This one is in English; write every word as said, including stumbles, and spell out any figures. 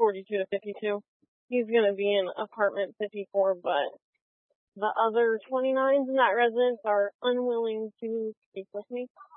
forty-two to fifty-two. He's going to be in apartment fifty-four, but the other twenty-nines in that residence are unwilling to speak with me.